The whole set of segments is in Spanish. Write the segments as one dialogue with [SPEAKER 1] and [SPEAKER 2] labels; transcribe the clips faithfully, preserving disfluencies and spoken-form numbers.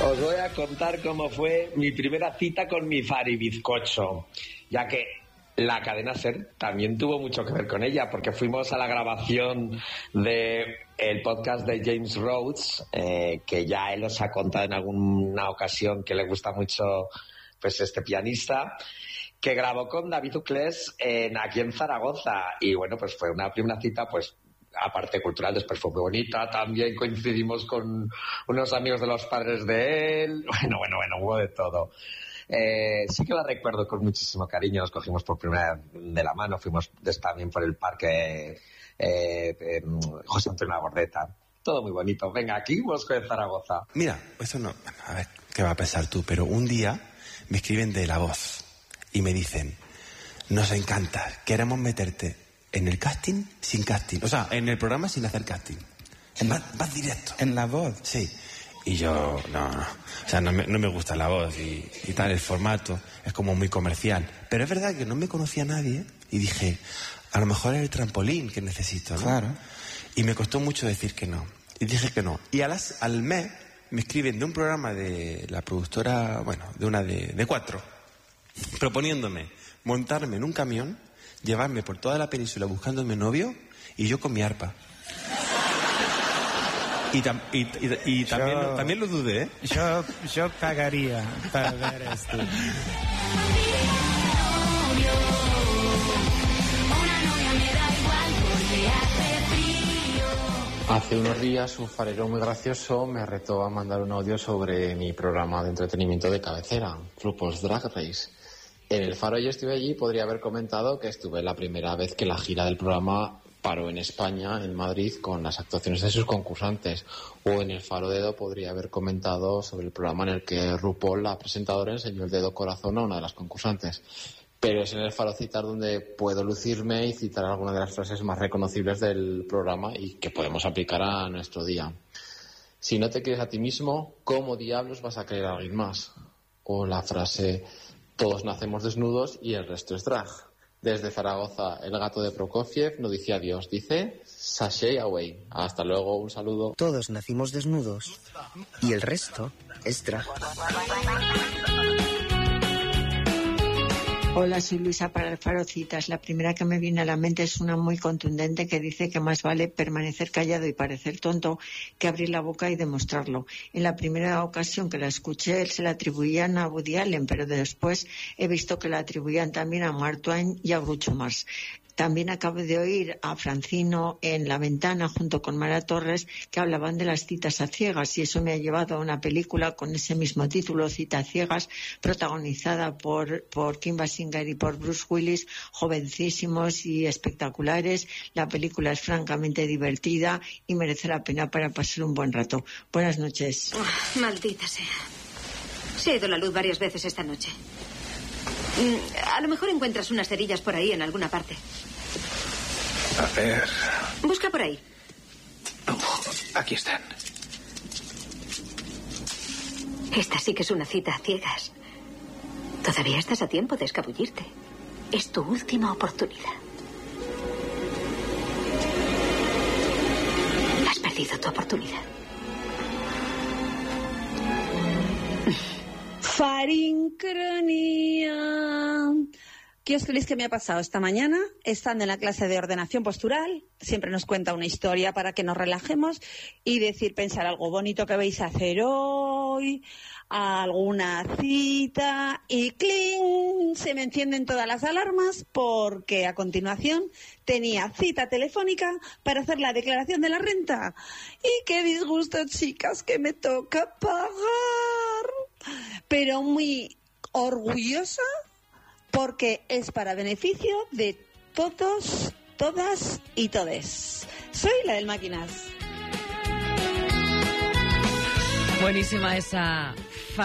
[SPEAKER 1] Os voy a contar cómo fue mi primera cita con mi Fari bizcocho, ya que la cadena SER también tuvo mucho que ver con ella, porque fuimos a la grabación de el podcast de James Rhodes, eh, que ya él os ha contado en alguna ocasión que le gusta mucho pues este pianista, que grabó con David Uclés en, aquí en Zaragoza. Y bueno, pues fue una primera cita, pues aparte cultural, después fue muy bonita. También coincidimos con unos amigos de los padres de él. Bueno, bueno, bueno, hubo de todo. Eh, sí que la recuerdo con muchísimo cariño. Nos cogimos por primera vez de la mano. Fuimos también por el parque eh, eh, José Antonio Labordeta. Todo muy bonito. Venga, aquí Bosco de Zaragoza.
[SPEAKER 2] Mira, eso no... A ver, ¿qué va a pensar tú? Pero un día me escriben de La Voz y me dicen: nos encanta, queremos meterte en el casting sin casting. O sea, en el programa sin hacer casting. En, vas, vas directo.
[SPEAKER 3] ¿En La Voz?
[SPEAKER 2] Sí. Y yo, no, no. O sea, no me, no me gusta La Voz y, y tal, el formato. Es como muy comercial. Pero es verdad que no me conocía a nadie y dije, a lo mejor es el trampolín que necesito, ¿no?
[SPEAKER 3] Claro.
[SPEAKER 2] Y me costó mucho decir que no. Y dije que no. Y a las, al mes me escriben de un programa de la productora, bueno, de una de, de cuatro, proponiéndome montarme en un camión, llevarme por toda la península buscándome novio y yo con mi arpa. Y, tam, y, y, y también,
[SPEAKER 3] yo,
[SPEAKER 2] también lo dudé, ¿eh?
[SPEAKER 3] Yo, yo pagaría para ver esto.
[SPEAKER 4] Hace unos días un farero muy gracioso me retó a mandar un audio sobre mi programa de entretenimiento de cabecera, RuPaul's Drag Race. En el Faro yo estuve allí y podría haber comentado que estuve la primera vez que la gira del programa paró en España, en Madrid, con las actuaciones de sus concursantes. O en el Faro Dedo podría haber comentado sobre el programa en el que RuPaul, la presentadora, enseñó el dedo corazón a una de las concursantes. Pero es en el Faro Citar donde puedo lucirme y citar algunas de las frases más reconocibles del programa y que podemos aplicar a nuestro día. Si no te crees a ti mismo, ¿cómo diablos vas a creer a alguien más? O la frase, todos nacemos desnudos y el resto es drag. Desde Zaragoza, el gato de Prokofiev no dice adiós, dice sashay away. Hasta luego, un saludo.
[SPEAKER 5] Todos nacimos desnudos y el resto es drag.
[SPEAKER 6] Hola, soy Luisa para el Faro Citas. La primera que me viene a la mente es una muy contundente que dice que más vale permanecer callado y parecer tonto que abrir la boca y demostrarlo. En la primera ocasión que la escuché se la atribuían a Woody Allen, pero después he visto que la atribuían también a Mark Twain y a Groucho Marx. También acabo de oír a Francino en La Ventana junto con Mara Torres que hablaban de las citas a ciegas y eso me ha llevado a una película con ese mismo título, Citas ciegas, protagonizada por, por Kim Basinger y por Bruce Willis, jovencísimos y espectaculares. La película es francamente divertida y merece la pena para pasar un buen rato. Buenas noches.
[SPEAKER 7] Oh, maldita sea. Se ha ido la luz varias veces esta noche. A lo mejor encuentras unas cerillas por ahí en alguna parte.
[SPEAKER 8] A ver...
[SPEAKER 7] Busca por ahí.
[SPEAKER 8] Oh, aquí están.
[SPEAKER 7] Esta sí que es una cita a ciegas. Todavía estás a tiempo de escabullirte. Es tu última oportunidad. Has perdido tu oportunidad.
[SPEAKER 9] Farincronía. ¿Qué os creéis que me ha pasado esta mañana? Estando en la clase de ordenación postural, siempre nos cuenta una historia para que nos relajemos y decir, pensar algo bonito que vais a hacer hoy, alguna cita, y ¡cling! Se me encienden todas las alarmas porque a continuación tenía cita telefónica para hacer la declaración de la renta. Y qué disgusto, chicas, que me toca pagar. Pero muy orgullosa porque es para beneficio de todos, todas y todes. Soy la del Máquinas.
[SPEAKER 10] Buenísima esa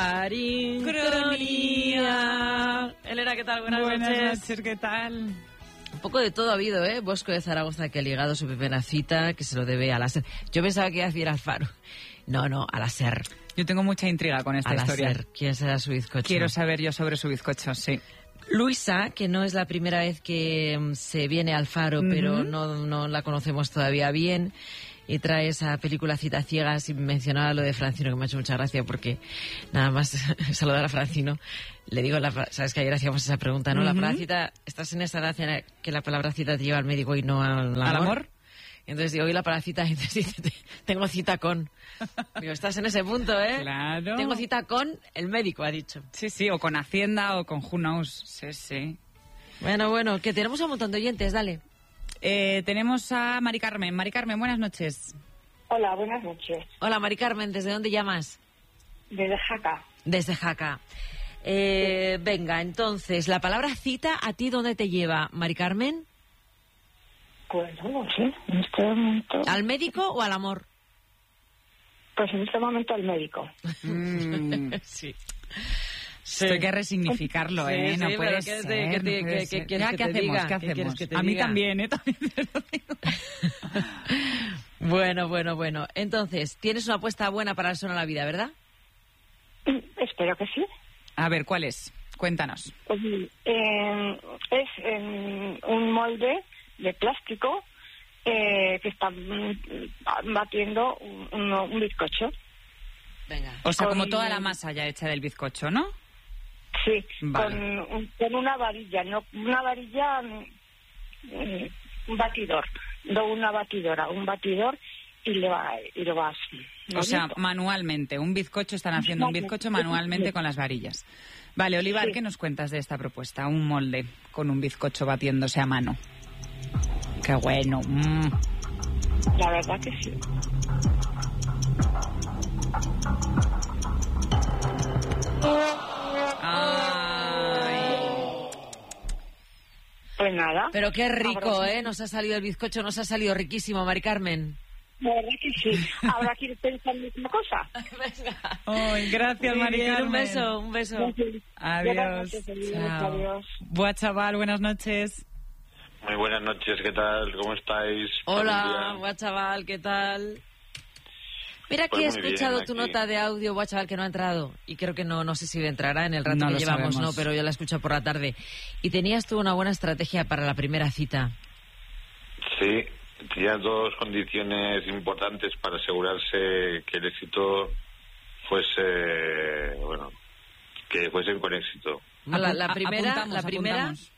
[SPEAKER 10] Farincronía. Elena, ¿qué tal? Buenas,
[SPEAKER 11] Buenas
[SPEAKER 10] noches.
[SPEAKER 11] noches, ¿qué tal?
[SPEAKER 10] Un poco de todo ha habido, ¿eh? Bosco de Zaragoza que ha ligado su primera cita, que se lo debe a la SER. Yo pensaba que iba a decir al Faro. No, no, a la SER.
[SPEAKER 11] Yo tengo mucha intriga con esta
[SPEAKER 10] a la
[SPEAKER 11] historia.
[SPEAKER 10] SER. ¿Quién será su bizcocho?
[SPEAKER 11] Quiero saber yo sobre su bizcocho, sí.
[SPEAKER 10] Luisa, que no es la primera vez que um, se viene al Faro, uh-huh. pero no, no la conocemos todavía bien. y trae esa película Citas Ciegas y mencionaba lo de Francino, que me ha hecho mucha gracia porque nada más saludar a Francino, le digo, la, sabes que ayer hacíamos esa pregunta, ¿no? Uh-huh. La palabra cita, estás en esa edad en la que la palabra cita te lleva al médico y no al amor. ¿Al amor? Entonces digo, hoy la palabra cita, y entonces dice, tengo cita con. Digo, estás en ese punto, ¿eh?
[SPEAKER 11] Claro.
[SPEAKER 10] Tengo cita con el médico, ha dicho.
[SPEAKER 11] Sí, sí, o con Hacienda o con Who Knows. Sí, sí.
[SPEAKER 10] Bueno, bueno, que tenemos un montón de oyentes, dale.
[SPEAKER 11] Eh, tenemos a Mari Carmen. Mari Carmen, buenas noches.
[SPEAKER 12] Hola, buenas noches.
[SPEAKER 10] Hola, Mari Carmen, ¿desde dónde llamas?
[SPEAKER 12] Desde Jaca.
[SPEAKER 10] Desde Jaca. Eh, venga, entonces, la palabra cita, ¿a ti dónde te lleva, Mari Carmen?
[SPEAKER 12] Pues no lo sé, en este momento...
[SPEAKER 10] ¿Al médico o al amor?
[SPEAKER 12] Pues en este momento al médico.
[SPEAKER 11] Mm.
[SPEAKER 10] Sí.
[SPEAKER 11] Sí. Esto hay que resignificarlo, ¿eh?
[SPEAKER 10] Sí,
[SPEAKER 11] no
[SPEAKER 10] sí,
[SPEAKER 11] puede
[SPEAKER 10] pero
[SPEAKER 11] ser.
[SPEAKER 10] ¿qué, qué,
[SPEAKER 11] no
[SPEAKER 10] qué,
[SPEAKER 11] puede
[SPEAKER 10] qué,
[SPEAKER 11] ser.
[SPEAKER 10] qué quieres
[SPEAKER 11] Ya,
[SPEAKER 10] que
[SPEAKER 11] ¿qué
[SPEAKER 10] te
[SPEAKER 11] hacemos?
[SPEAKER 10] diga?
[SPEAKER 11] ¿Qué
[SPEAKER 10] ¿Qué
[SPEAKER 11] hacemos?
[SPEAKER 10] quieres que te
[SPEAKER 11] A mí
[SPEAKER 10] diga?
[SPEAKER 11] también, ¿eh? También te lo digo.
[SPEAKER 10] Bueno, bueno, bueno. Entonces, tienes una apuesta buena para el Son a la Vida, ¿verdad?
[SPEAKER 12] Espero que sí.
[SPEAKER 11] A ver, ¿cuál es? Cuéntanos.
[SPEAKER 12] Pues, eh, es eh, un molde de plástico eh, que está batiendo un, un, un bizcocho.
[SPEAKER 10] Venga.
[SPEAKER 11] O sea,
[SPEAKER 12] Con...
[SPEAKER 11] como toda la masa ya hecha del bizcocho, ¿no?
[SPEAKER 12] Sí,
[SPEAKER 11] vale.
[SPEAKER 12] con, con una varilla, no una varilla, un batidor, no una batidora, un batidor y le va y lo vas.
[SPEAKER 11] O sea, manualmente, un bizcocho, están haciendo un bizcocho manualmente con las varillas. Vale, Olivar, sí. ¿Qué nos cuentas de esta propuesta? Un molde con un bizcocho batiéndose a mano. ¡Qué bueno! Mm.
[SPEAKER 12] La verdad que sí.
[SPEAKER 11] Ay.
[SPEAKER 12] Pues nada.
[SPEAKER 10] Pero qué rico, ¿eh? Nos ha salido el bizcocho, nos ha salido riquísimo, Mari Carmen.
[SPEAKER 12] La verdad que sí. Ahora quieres pensar en una cosa.
[SPEAKER 10] Venga.
[SPEAKER 11] Ay, gracias,
[SPEAKER 10] Muy
[SPEAKER 11] Mari
[SPEAKER 10] bien,
[SPEAKER 11] Carmen.
[SPEAKER 10] Un beso, un beso.
[SPEAKER 11] Adiós.
[SPEAKER 12] Chao. Adiós.
[SPEAKER 11] Buah, chaval, buenas noches.
[SPEAKER 13] Muy buenas noches, ¿qué tal? ¿Cómo estáis?
[SPEAKER 10] Hola, buah, chaval, ¿qué tal? Mira
[SPEAKER 13] Pues
[SPEAKER 10] que he
[SPEAKER 13] muy
[SPEAKER 10] escuchado
[SPEAKER 13] bien,
[SPEAKER 10] tu
[SPEAKER 13] aquí.
[SPEAKER 10] nota de audio, buah, chaval, que no ha entrado. Y creo que no, no sé si entrará en el rato
[SPEAKER 11] No
[SPEAKER 10] que
[SPEAKER 11] lo
[SPEAKER 10] llevamos,
[SPEAKER 11] sabemos.
[SPEAKER 10] no, pero yo la he escuchado por la tarde. Y tenías tú una buena estrategia para la primera cita.
[SPEAKER 13] Sí, tenía dos condiciones importantes para asegurarse que el éxito fuese, bueno, que fuesen con éxito.
[SPEAKER 10] La, la
[SPEAKER 11] A-
[SPEAKER 10] primera,
[SPEAKER 11] apuntamos,
[SPEAKER 10] la primera,
[SPEAKER 11] apuntamos.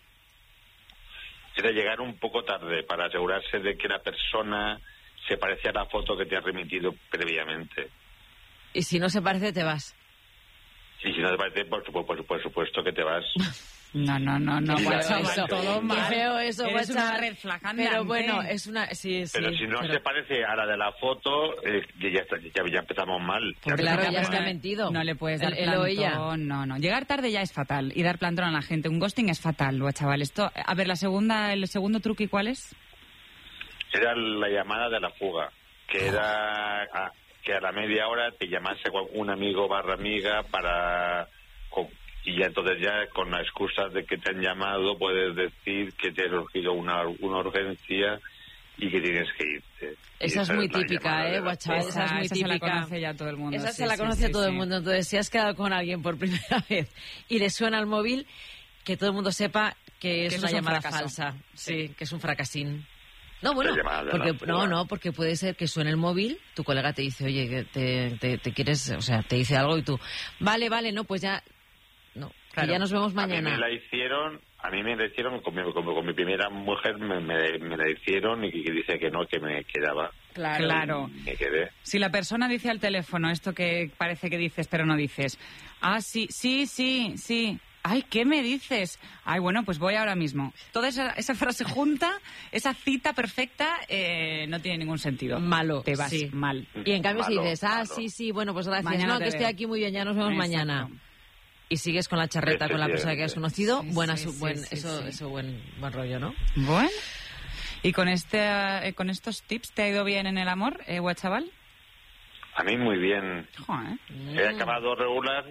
[SPEAKER 13] Era llegar un poco tarde para asegurarse de que la persona se parecía a la foto que te ha remitido previamente.
[SPEAKER 10] y si no se parece, te vas.
[SPEAKER 13] Y si no te parece, por, supu- por, por supuesto que te vas.
[SPEAKER 11] No, no, no, no,
[SPEAKER 13] Qué
[SPEAKER 11] guau,
[SPEAKER 13] feo
[SPEAKER 11] chaval,
[SPEAKER 13] eso.
[SPEAKER 11] todo
[SPEAKER 10] Qué
[SPEAKER 11] mal.
[SPEAKER 10] feo eso,
[SPEAKER 11] Eres
[SPEAKER 10] guacha.
[SPEAKER 11] una red flag
[SPEAKER 10] Pero
[SPEAKER 11] andante.
[SPEAKER 10] bueno, es una... Sí, sí,
[SPEAKER 13] Pero si no
[SPEAKER 10] pero-
[SPEAKER 13] se parece a la de la foto, eh, ya, está- ya, ya empezamos mal. Ya
[SPEAKER 10] Claro,
[SPEAKER 13] empezamos
[SPEAKER 10] ya es que ha
[SPEAKER 13] mal.
[SPEAKER 10] mentido.
[SPEAKER 11] No le puedes dar
[SPEAKER 10] Él- él o ella.
[SPEAKER 11] plantón, no, no. Llegar tarde ya es fatal y dar plantón a la gente. Un ghosting es fatal, buah, chaval. Esto, a ver, la segunda, el segundo truqui, ¿cuál es?
[SPEAKER 13] Era la llamada de la fuga, que era a, que a la media hora te llamase un amigo barra amiga para... con- y ya entonces ya con la excusa de que te han llamado puedes decir que te ha surgido una, una urgencia y que tienes que irte. Y
[SPEAKER 10] Esa es muy
[SPEAKER 13] la
[SPEAKER 10] típica,
[SPEAKER 13] llamada de
[SPEAKER 10] ¿eh,
[SPEAKER 13] la
[SPEAKER 10] guachaval?
[SPEAKER 13] fuga.
[SPEAKER 10] Esa es muy
[SPEAKER 11] esa se la
[SPEAKER 10] típica.
[SPEAKER 11] conoce ya todo el mundo.
[SPEAKER 10] Esa
[SPEAKER 11] sí,
[SPEAKER 10] se la
[SPEAKER 11] sí,
[SPEAKER 10] conoce
[SPEAKER 11] sí,
[SPEAKER 10] todo el
[SPEAKER 11] sí.
[SPEAKER 10] mundo. Entonces, si has quedado con alguien por primera vez y le suena el móvil, que todo el mundo sepa que es
[SPEAKER 11] Que eso
[SPEAKER 10] una
[SPEAKER 11] es un
[SPEAKER 10] llamada
[SPEAKER 11] fracaso.
[SPEAKER 10] falsa. Sí, que es un fracasín. No, bueno,
[SPEAKER 13] La llamada de
[SPEAKER 10] porque,
[SPEAKER 13] la fuga.
[SPEAKER 10] no, no, porque puede ser que suene el móvil, tu colega te dice, oye, que te, te, te quieres, o sea, te dice algo y tú, vale, vale, no, pues ya, no,
[SPEAKER 11] Claro.
[SPEAKER 10] que ya nos vemos
[SPEAKER 13] A mí
[SPEAKER 10] mañana.
[SPEAKER 13] me la hicieron, a mí me la hicieron con mi, con, con mi primera mujer, me, me, me la hicieron y que dice que no, que me quedaba.
[SPEAKER 10] Claro.
[SPEAKER 11] Claro.
[SPEAKER 13] Me quedé.
[SPEAKER 11] Si la persona dice al teléfono esto que parece que dices pero no dices, ah, sí, sí, sí, sí, ay, ¿qué me dices? Ay, bueno, pues voy ahora mismo. Toda esa, esa frase junta, esa cita perfecta, eh, no tiene ningún sentido.
[SPEAKER 10] Malo,
[SPEAKER 11] Te vas
[SPEAKER 10] sí.
[SPEAKER 11] mal.
[SPEAKER 10] Y en cambio si
[SPEAKER 13] Malo,
[SPEAKER 10] dices, ah,
[SPEAKER 13] malo.
[SPEAKER 10] sí, sí, bueno, pues gracias,
[SPEAKER 11] Mañana
[SPEAKER 10] no,
[SPEAKER 11] te
[SPEAKER 10] que estoy
[SPEAKER 11] veo.
[SPEAKER 10] aquí muy bien, ya nos vemos
[SPEAKER 11] Exacto.
[SPEAKER 10] mañana. Y sigues con la charreta con la persona que has conocido,
[SPEAKER 11] Sí,
[SPEAKER 10] buena,
[SPEAKER 11] sí,
[SPEAKER 10] su-
[SPEAKER 11] sí,
[SPEAKER 10] buen,
[SPEAKER 11] sí,
[SPEAKER 10] eso,
[SPEAKER 11] sí.
[SPEAKER 10] eso buen, buen rollo, ¿no?
[SPEAKER 11] Bueno. ¿Y con este eh, con estos tips te ha ido bien en el amor, eh, guachaval?
[SPEAKER 13] A mí muy bien.
[SPEAKER 11] Joder.
[SPEAKER 13] He acabado regular,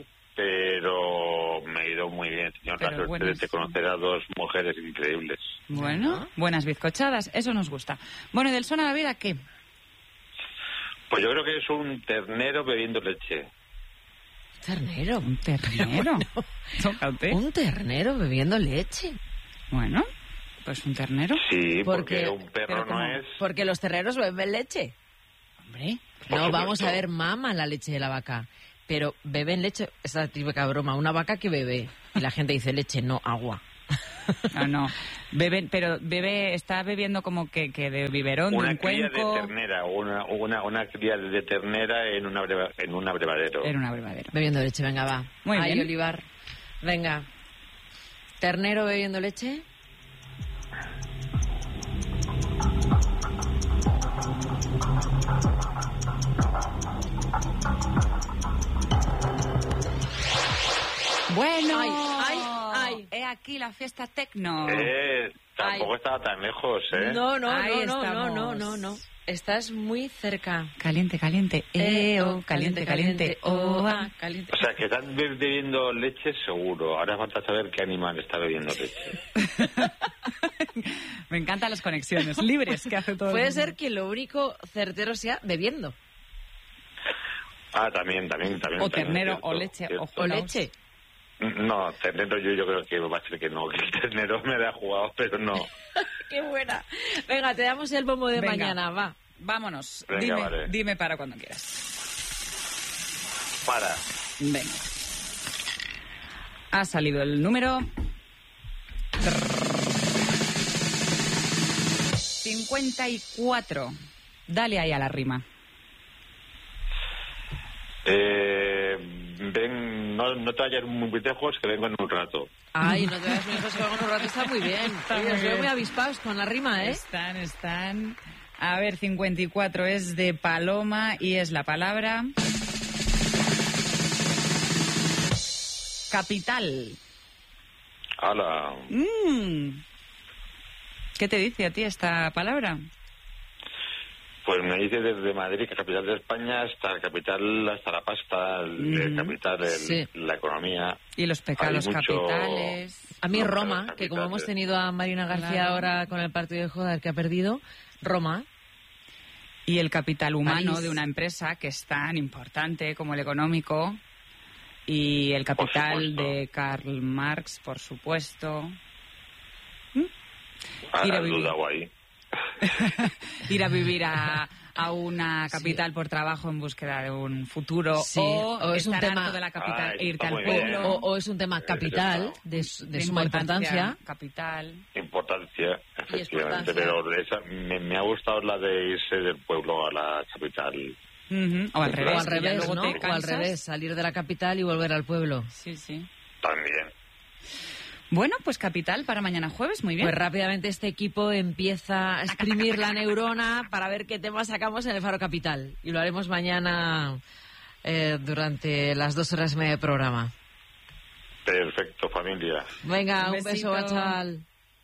[SPEAKER 13] pero me he ido muy bien. He tenido la
[SPEAKER 11] Pero
[SPEAKER 13] suerte
[SPEAKER 11] buenísimo.
[SPEAKER 13] de conocer a dos mujeres increíbles.
[SPEAKER 11] Bueno, buenas bizcochadas, eso nos gusta. Bueno, ¿y del son a la vida qué?
[SPEAKER 13] Pues yo creo que es un ternero bebiendo leche.
[SPEAKER 10] Ternero.
[SPEAKER 11] Un ternero. Tócate.
[SPEAKER 10] Un ternero bebiendo leche.
[SPEAKER 11] Bueno, pues un ternero.
[SPEAKER 13] Sí, porque,
[SPEAKER 10] Porque-
[SPEAKER 13] un perro
[SPEAKER 11] pero
[SPEAKER 13] no
[SPEAKER 11] ¿cómo?
[SPEAKER 13] es...
[SPEAKER 10] Porque los terneros beben leche.
[SPEAKER 11] Hombre.
[SPEAKER 10] No, vamos a ver, maman la leche de la vaca. Pero beben leche, esa típica broma, una vaca que bebe. Y la gente dice leche, no, agua.
[SPEAKER 11] No, no. Beben, pero bebe, está bebiendo como que, que de biberón,
[SPEAKER 13] una
[SPEAKER 11] de un
[SPEAKER 13] cría
[SPEAKER 11] cuenco.
[SPEAKER 13] de ternera, una, una, una cría de ternera en, una breva, en un abrevadero.
[SPEAKER 11] En un abrevadero.
[SPEAKER 10] Bebiendo leche, venga, va.
[SPEAKER 11] Muy
[SPEAKER 10] Ay,
[SPEAKER 11] bien.
[SPEAKER 10] Olivar. Venga. ¿Ternero bebiendo leche?
[SPEAKER 11] Bueno,
[SPEAKER 10] Ay, ay, ay.
[SPEAKER 11] He aquí la fiesta tecno.
[SPEAKER 13] Eh, tampoco
[SPEAKER 10] Ay.
[SPEAKER 13] estaba tan lejos, ¿eh?
[SPEAKER 10] No, no,
[SPEAKER 11] Ahí
[SPEAKER 10] no, no, no,
[SPEAKER 11] estamos.
[SPEAKER 10] no, no, no. Estás muy cerca.
[SPEAKER 11] Caliente, caliente. Eh, oh, caliente, caliente. Oh, ah.
[SPEAKER 10] caliente.
[SPEAKER 13] O sea, que están be- bebiendo leche seguro. Ahora falta saber qué animal está bebiendo leche.
[SPEAKER 11] Me encantan las conexiones libres que hace todo el
[SPEAKER 10] Puede
[SPEAKER 11] mundo.
[SPEAKER 10] ser que lo único certero sea bebiendo.
[SPEAKER 13] Ah, también, también, también.
[SPEAKER 11] O
[SPEAKER 13] también,
[SPEAKER 11] ternero,
[SPEAKER 13] cierto,
[SPEAKER 11] o leche,
[SPEAKER 13] cierto.
[SPEAKER 11] o
[SPEAKER 10] O leche.
[SPEAKER 13] No, ternero yo, yo creo que va a ser que no, que el ternero me ha jugado, pero no.
[SPEAKER 10] Qué buena. Venga, te damos el bombo de
[SPEAKER 11] Venga.
[SPEAKER 10] mañana, va.
[SPEAKER 11] Vámonos.
[SPEAKER 13] Venga,
[SPEAKER 11] dime,
[SPEAKER 13] vale.
[SPEAKER 11] dime para cuando quieras.
[SPEAKER 13] Para.
[SPEAKER 11] Venga. Ha salido el número cincuenta y cuatro. Dale ahí a la rima.
[SPEAKER 13] Eh, ven, no, no te vayas muy lejos, que vengo en un rato.
[SPEAKER 10] Ay, no te veas muy lejos, que vamos un rato, está muy bien.
[SPEAKER 11] Está
[SPEAKER 10] Oye,
[SPEAKER 11] muy
[SPEAKER 10] os veo
[SPEAKER 11] bien.
[SPEAKER 10] muy avispados con la rima, ¿eh?
[SPEAKER 11] Están, están. A ver, cincuenta y cuatro es de paloma y es la palabra capital.
[SPEAKER 13] Hala.
[SPEAKER 11] Mm. ¿Qué te dice a ti esta palabra?
[SPEAKER 13] Pues me dice desde Madrid, que capital de España, hasta la capital, hasta la pasta, el,
[SPEAKER 11] Mm.
[SPEAKER 13] capital, el-
[SPEAKER 10] Sí.
[SPEAKER 13] la economía.
[SPEAKER 11] Y los pecados
[SPEAKER 13] Hay mucho-
[SPEAKER 11] capitales.
[SPEAKER 10] A mí
[SPEAKER 13] No,
[SPEAKER 10] Roma,
[SPEAKER 13] pero
[SPEAKER 10] que como hemos
[SPEAKER 13] capitales.
[SPEAKER 10] tenido a Marina García
[SPEAKER 11] Claro.
[SPEAKER 10] ahora con el partido de Joder que ha perdido, Roma.
[SPEAKER 11] Y el capital humano
[SPEAKER 10] París.
[SPEAKER 11] de una empresa que es tan importante como el económico. Y el capital
[SPEAKER 13] supuesto.
[SPEAKER 11] de Karl Marx, por supuesto.
[SPEAKER 13] Ah,
[SPEAKER 11] Ir a vivir.
[SPEAKER 13] dudado ahí.
[SPEAKER 11] Ir a vivir a, a una capital por trabajo en búsqueda de un futuro.
[SPEAKER 10] Sí,
[SPEAKER 11] o,
[SPEAKER 10] o es un
[SPEAKER 11] estar
[SPEAKER 10] tema-
[SPEAKER 11] harto de la capital
[SPEAKER 13] Ay,
[SPEAKER 11] e irte
[SPEAKER 13] está
[SPEAKER 11] al
[SPEAKER 13] muy bien.
[SPEAKER 11] pueblo.
[SPEAKER 10] O, o es un tema capital, de, su- de suma importancia.
[SPEAKER 11] Capital.
[SPEAKER 13] Importancia, efectivamente,
[SPEAKER 10] importancia.
[SPEAKER 13] pero esa, me, me ha gustado la de irse del pueblo a la capital.
[SPEAKER 11] Ujú. O al
[SPEAKER 13] O
[SPEAKER 11] revés.
[SPEAKER 10] O al
[SPEAKER 11] que ya
[SPEAKER 10] revés,
[SPEAKER 11] luego
[SPEAKER 10] ¿no?
[SPEAKER 11] te
[SPEAKER 10] O al
[SPEAKER 11] cansas.
[SPEAKER 10] revés, salir de la capital y volver al pueblo.
[SPEAKER 11] Sí, sí.
[SPEAKER 13] También.
[SPEAKER 11] Bueno, pues capital para mañana jueves, muy bien.
[SPEAKER 10] Pues rápidamente este equipo empieza a exprimir la neurona para ver qué tema sacamos en el Faro Capital. Y lo haremos mañana eh, durante las dos horas y media de programa.
[SPEAKER 13] Perfecto, familia.
[SPEAKER 10] Venga,
[SPEAKER 11] Un
[SPEAKER 10] un,
[SPEAKER 11] besito.
[SPEAKER 10] beso, chaval.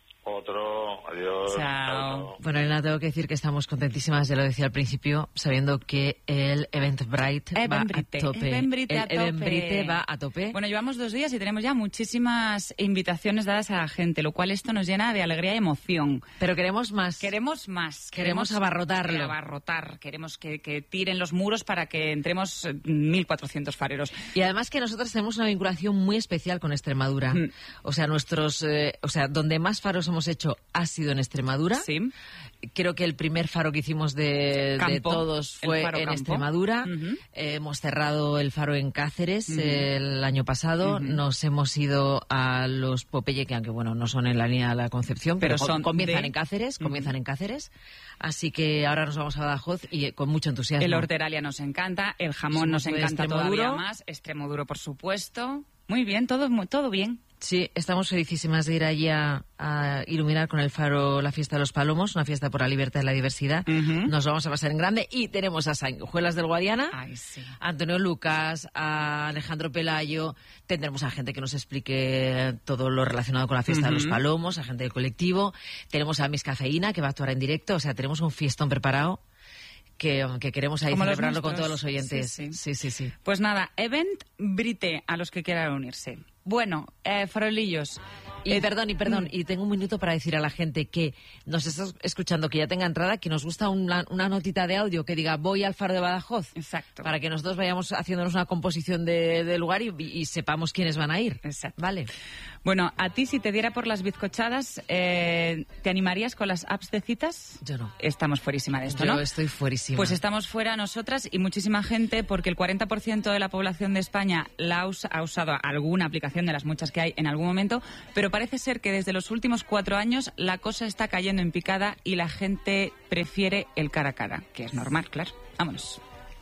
[SPEAKER 13] Otro, adiós.
[SPEAKER 11] Chao.
[SPEAKER 10] Bueno, Elena, tengo que decir que estamos contentísimas, ya lo decía al principio, sabiendo que el Eventbrite va
[SPEAKER 11] Eventbrite,
[SPEAKER 10] a tope.
[SPEAKER 11] Eventbrite
[SPEAKER 10] el
[SPEAKER 11] a tope.
[SPEAKER 10] Eventbrite va a tope.
[SPEAKER 11] Bueno, llevamos dos días y tenemos ya muchísimas invitaciones dadas a la gente, lo cual esto nos llena de alegría y emoción.
[SPEAKER 10] Pero queremos más.
[SPEAKER 11] Queremos más.
[SPEAKER 10] Queremos abarrotarlo.
[SPEAKER 11] Abarrotar. Queremos que, que tiren los muros para que entremos eh, mil cuatrocientos fareros.
[SPEAKER 10] Y además que nosotros tenemos una vinculación muy especial con Extremadura.
[SPEAKER 11] Mm.
[SPEAKER 10] O sea, nuestros, eh, o sea, donde más faros hemos hecho ha sido en Extremadura.
[SPEAKER 11] Sí.
[SPEAKER 10] Creo que el primer faro que hicimos de,
[SPEAKER 11] Campo,
[SPEAKER 10] de todos
[SPEAKER 11] el
[SPEAKER 10] fue
[SPEAKER 11] faro
[SPEAKER 10] en
[SPEAKER 11] Campo.
[SPEAKER 10] Extremadura.
[SPEAKER 11] Ujú.
[SPEAKER 10] Eh, hemos cerrado el faro en Cáceres
[SPEAKER 11] Ujú.
[SPEAKER 10] eh, el año pasado.
[SPEAKER 11] Ujú.
[SPEAKER 10] Nos hemos ido a los Popeye, que aunque bueno, no son en la línea de la Concepción, pero,
[SPEAKER 11] Pero son
[SPEAKER 10] comienzan
[SPEAKER 11] de-
[SPEAKER 10] en Cáceres,
[SPEAKER 11] Ujú.
[SPEAKER 10] comienzan en Cáceres. Así que ahora nos vamos a Badajoz y eh, con mucho entusiasmo.
[SPEAKER 11] El horteralia nos encanta, el jamón
[SPEAKER 10] Somos
[SPEAKER 11] nos
[SPEAKER 10] de
[SPEAKER 11] encanta
[SPEAKER 10] Extremoduro.
[SPEAKER 11] todavía más, extremoduro por supuesto. Muy bien, todo, mu- todo bien.
[SPEAKER 10] Sí, estamos felicísimas de ir allí a, a iluminar con el faro la fiesta de los Palomos, una fiesta por la libertad y la diversidad.
[SPEAKER 11] Ujú.
[SPEAKER 10] Nos lo vamos a pasar en grande y tenemos a Sanguijuelas del Guadiana,
[SPEAKER 11] Ay, sí.
[SPEAKER 10] a Antonio Lucas, a Alejandro Pelayo. Tendremos a gente que nos explique todo lo relacionado con la fiesta de los
[SPEAKER 11] Ujú.
[SPEAKER 10] Palomos, a gente del colectivo. Tenemos a Miss Cafeína, que va a actuar en directo. O sea, tenemos un fiestón preparado que, que queremos ahí
[SPEAKER 11] Como los
[SPEAKER 10] celebrarlo con
[SPEAKER 11] nuestros.
[SPEAKER 10] todos los oyentes.
[SPEAKER 11] Sí, sí.
[SPEAKER 10] sí, sí. sí.
[SPEAKER 11] Pues nada, Eventbrite a los que quieran unirse. Bueno, eh, farolillos.
[SPEAKER 10] Y eh, perdón, y perdón, y tengo un minuto para decir a la gente que nos está escuchando, que ya tenga entrada, que nos gusta una, una notita de audio que diga voy al Faro de Badajoz.
[SPEAKER 11] Exacto. Para
[SPEAKER 10] que nosotros vayamos haciéndonos una composición de, de lugar y, y sepamos quiénes van a ir.
[SPEAKER 11] Exacto.
[SPEAKER 10] Vale.
[SPEAKER 11] Bueno, a ti, si te diera por las bizcochadas, eh, ¿te animarías con las apps de citas?
[SPEAKER 10] Yo no.
[SPEAKER 11] Estamos fuerísima de esto,
[SPEAKER 10] Yo
[SPEAKER 11] ¿no?
[SPEAKER 10] Yo estoy fuerísima.
[SPEAKER 11] Pues estamos fuera nosotras y muchísima gente, porque el cuarenta por ciento de la población de España la ha, us- ha usado alguna aplicación de las muchas que hay en algún momento, pero parece ser que desde los últimos cuatro años la cosa está cayendo en picada y la gente prefiere el cara a cara, que es normal, claro. Vámonos.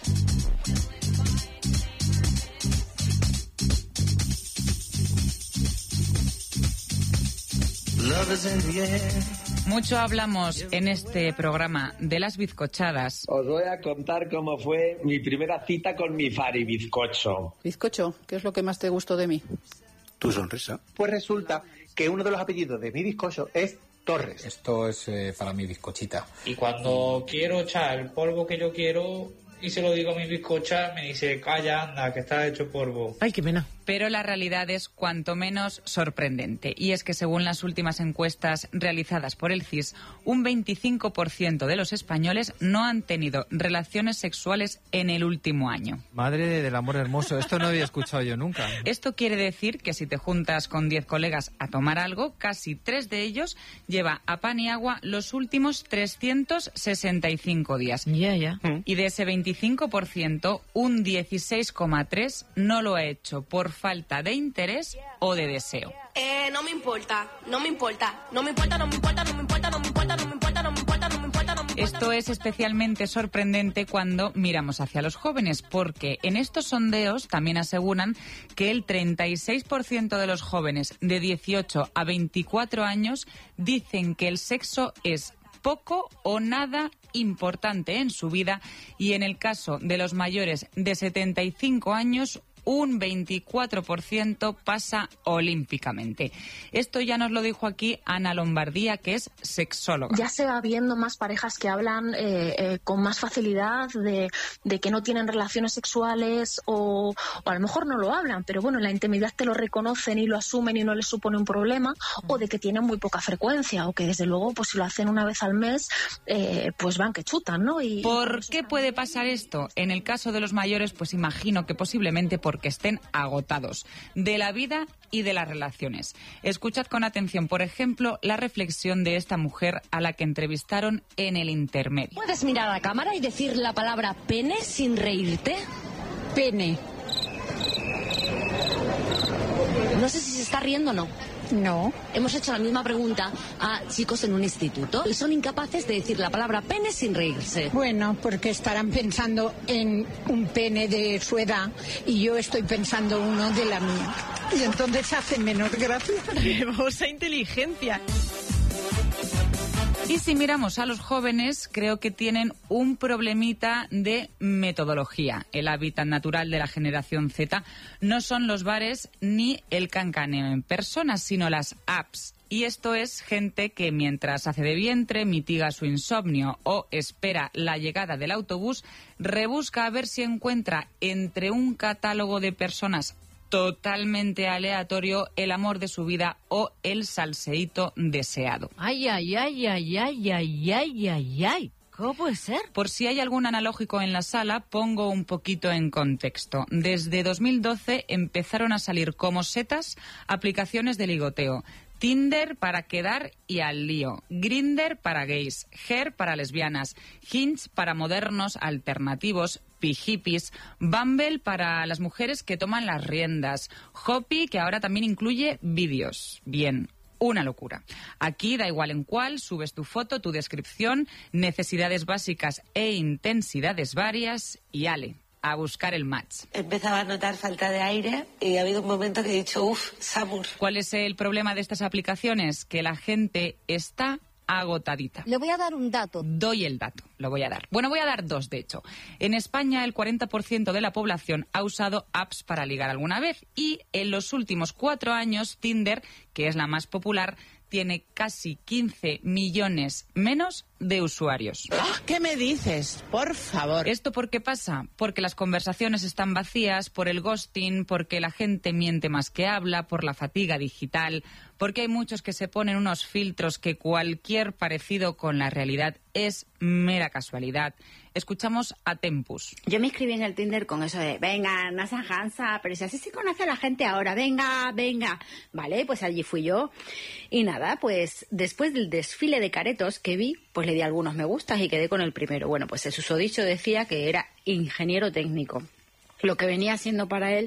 [SPEAKER 11] Mucho hablamos en este programa de las bizcochadas.
[SPEAKER 1] Os voy a contar cómo fue mi primera cita con mi Fari bizcocho.
[SPEAKER 14] Bizcocho, ¿qué es lo que más te gustó de mí?
[SPEAKER 15] Tu sonrisa.
[SPEAKER 16] Pues resulta que uno de los apellidos de mi bizcocho es Torres.
[SPEAKER 17] Esto es eh, para mi bizcochita.
[SPEAKER 18] Y cuando quiero echar el polvo que yo quiero y se lo digo a mi bizcocha, me dice, calla, anda, que está hecho polvo.
[SPEAKER 10] Ay, qué pena.
[SPEAKER 11] Pero la realidad es cuanto menos sorprendente. Y es que según las últimas encuestas realizadas por el C I S, un veinticinco por ciento de los españoles no han tenido relaciones sexuales en el último año.
[SPEAKER 3] Madre del amor hermoso, esto no había escuchado yo nunca.
[SPEAKER 11] Esto quiere decir que si te juntas con diez colegas a tomar algo, casi tres de ellos lleva a pan y agua los últimos trescientos sesenta y cinco días.
[SPEAKER 10] Ya, ya.
[SPEAKER 11] Y de ese veinticinco por ciento, un dieciséis coma tres por ciento no lo ha hecho por falta de interés o de deseo.
[SPEAKER 19] Eh, no me importa, no me importa, no me importa, no me importa, no me importa, no me importa, no me importa, no me importa, no me importa, no me importa.
[SPEAKER 11] Esto es especialmente sorprendente cuando miramos hacia los jóvenes, porque en estos sondeos también aseguran que el treinta y seis por ciento de los jóvenes de dieciocho a veinticuatro años dicen que el sexo es poco o nada importante en su vida, y en el caso de los mayores de setenta y cinco años, un veinticuatro por ciento pasa olímpicamente. Esto ya nos lo dijo aquí Ana Lombardía, que es sexóloga.
[SPEAKER 20] Ya se va viendo más parejas que hablan eh, eh, con más facilidad de, de que no tienen relaciones sexuales o, o a lo mejor no lo hablan, pero bueno, en la intimidad te lo reconocen y lo asumen y no les supone un problema, mm. o de que tienen muy poca frecuencia o que desde luego pues si lo hacen una vez al mes eh, pues van que chutan, ¿no? Y,
[SPEAKER 11] ¿Por qué puede pasar esto? En el caso de los mayores, pues imagino que posiblemente por porque estén agotados de la vida y de las relaciones. Escuchad con atención, por ejemplo, la reflexión de esta mujer a la que entrevistaron en El Intermedio.
[SPEAKER 21] ¿Puedes mirar a la cámara y decir la palabra pene sin reírte? Pene. No sé si se está riendo o no.
[SPEAKER 20] No.
[SPEAKER 21] Hemos hecho la misma pregunta a chicos en un instituto y son incapaces de decir la palabra pene sin reírse.
[SPEAKER 22] Bueno, porque estarán pensando en un pene de su edad y yo estoy pensando uno de la mía. Y entonces hace menos gracia.
[SPEAKER 10] Hermosa inteligencia.
[SPEAKER 11] Y si miramos a los jóvenes, creo que tienen un problemita de metodología. El hábitat natural de la generación Z no son los bares ni el cancaneo en persona, sino las apps. Y esto es gente que mientras hace de vientre, mitiga su insomnio o espera la llegada del autobús, rebusca a ver si encuentra entre un catálogo de personas totalmente aleatorio el amor de su vida o el salseíto deseado.
[SPEAKER 10] Ay, ay, ay, ay, ay, ay, ay, ay, ay. ¿Cómo puede ser?
[SPEAKER 11] Por si hay algún analógico en la sala, pongo un poquito en contexto. Desde dos mil doce empezaron a salir como setas aplicaciones de ligoteo. Tinder para quedar y al lío, Grindr para gays, Her para lesbianas, Hinge para modernos alternativos, Pijipis, Bumble para las mujeres que toman las riendas, Hoppy, que ahora también incluye vídeos. Bien, una locura. Aquí da igual en cuál, subes tu foto, tu descripción, necesidades básicas e intensidades varias y ale. A buscar el match.
[SPEAKER 23] Empezaba a notar falta de aire y ha habido un momento que he dicho, uff, Samur.
[SPEAKER 11] ¿Cuál es el problema de estas aplicaciones? Que la gente está agotadita.
[SPEAKER 21] Le voy a dar un dato.
[SPEAKER 11] Doy el dato, lo voy a dar. Bueno, voy a dar dos, de hecho. En España, el cuarenta por ciento de la población ha usado apps para ligar alguna vez y en los últimos cuatro años, Tinder, que es la más popular, tiene casi quince millones menos de usuarios.
[SPEAKER 2] ¿Qué me dices? Por favor.
[SPEAKER 11] ¿Esto por qué pasa? Porque las conversaciones están vacías, por el ghosting, porque la gente miente más que habla, por la fatiga digital, porque hay muchos que se ponen unos filtros que cualquier parecido con la realidad es mera casualidad. Escuchamos a Tempus.
[SPEAKER 4] Yo me inscribí en el Tinder con eso de, venga, no seas gansa, pero si así se conoce a la gente ahora, venga, venga. Vale, pues allí fui yo. Y nada, pues después del desfile de caretos que vi, pues le di algunos me gustas y quedé con el primero. Bueno, pues el susodicho decía que era ingeniero técnico, lo que venía siendo para él,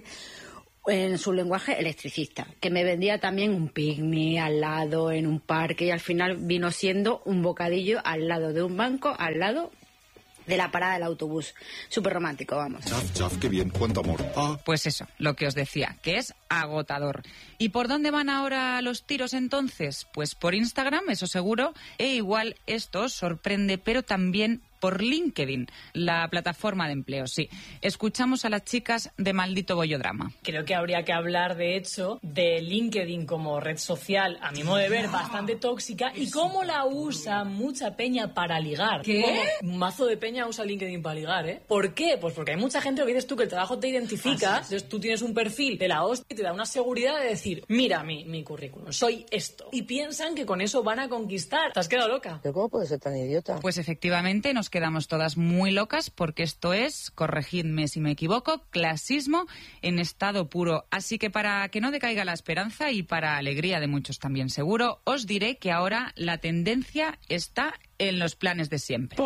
[SPEAKER 4] en su lenguaje, electricista, que me vendía también un picnic al lado, en un parque, y al final vino siendo un bocadillo al lado de un banco, al lado de la parada del autobús. Súper romántico, vamos.
[SPEAKER 15] Chaf, chaf, qué bien, cuánto amor. Ah.
[SPEAKER 11] Pues eso, lo que os decía, que es agotador. ¿Y por dónde van ahora los tiros entonces? Pues por Instagram, eso seguro, e igual esto os sorprende, pero también por LinkedIn, la plataforma de empleo, sí. Escuchamos a las chicas de Maldito Bollodrama.
[SPEAKER 24] Creo que habría que hablar, de hecho, de LinkedIn como red social, a mi modo de ver, bastante tóxica, y cómo la usa mucha peña para ligar.
[SPEAKER 25] ¿Qué?
[SPEAKER 24] Un mazo de peña usa LinkedIn para ligar, ¿eh? ¿Por qué? Pues porque hay mucha gente, lo que dices tú, que el trabajo te identifica, entonces tú tienes un perfil de la hostia y te da una seguridad de decir, mira mi, mi currículum, soy esto. Y piensan que con eso van a conquistar. ¿Te has quedado loca?
[SPEAKER 2] ¿Pero cómo puedes ser tan idiota?
[SPEAKER 11] Pues efectivamente nos quedamos todas muy locas porque esto es, corregidme si me equivoco, clasismo en estado puro. Así que para que no decaiga la esperanza y para alegría de muchos también seguro, os diré que ahora la tendencia está en los planes de siempre.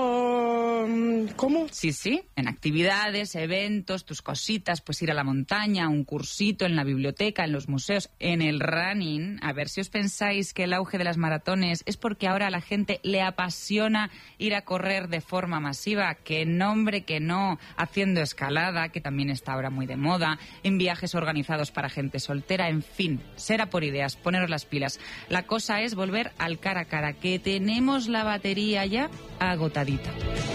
[SPEAKER 2] ¿Cómo?
[SPEAKER 11] Sí, sí, en actividades, eventos, tus cositas, pues ir a la montaña, un cursito en la biblioteca, en los museos, en el running. A ver si os pensáis que el auge de las maratones es porque ahora a la gente le apasiona ir a correr de forma masiva. Que no, hombre, que no. Haciendo escalada, que también está ahora muy de moda, en viajes organizados para gente soltera, en fin, será por ideas, poneros las pilas. La cosa es volver al cara a cara, que tenemos la batería ya agotadita.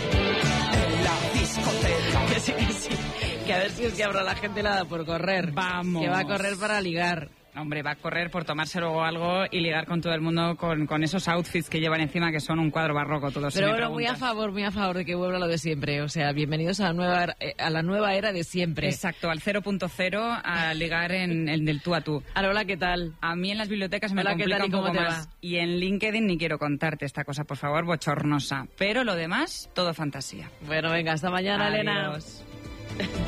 [SPEAKER 2] La discoteca.
[SPEAKER 10] Que sí, que sí. Que a ver si es que habrá la gente nada por correr.
[SPEAKER 11] Vamos.
[SPEAKER 10] Que va a correr para ligar.
[SPEAKER 11] Hombre, va a correr por tomarse luego algo y ligar con todo el mundo con, con esos outfits que llevan encima, que son un cuadro barroco todos.
[SPEAKER 10] Pero
[SPEAKER 11] si me
[SPEAKER 10] bueno, muy a favor, muy a favor de que vuelva lo de siempre. O sea, bienvenidos a la nueva era, a la nueva era de siempre.
[SPEAKER 11] Exacto, al cero punto cero, a ligar en el del tú a tú.
[SPEAKER 10] Hola, ¿qué tal?
[SPEAKER 11] A mí en las bibliotecas me
[SPEAKER 10] Hola,
[SPEAKER 11] complica
[SPEAKER 10] ¿qué tal?
[SPEAKER 11] un
[SPEAKER 10] ¿Y cómo
[SPEAKER 11] poco
[SPEAKER 10] te
[SPEAKER 11] más.
[SPEAKER 10] va?
[SPEAKER 11] Y en LinkedIn ni quiero contarte esta cosa, por favor, bochornosa. Pero lo demás, todo fantasía.
[SPEAKER 10] Bueno, venga, hasta mañana,
[SPEAKER 11] Adiós.
[SPEAKER 10] Elena.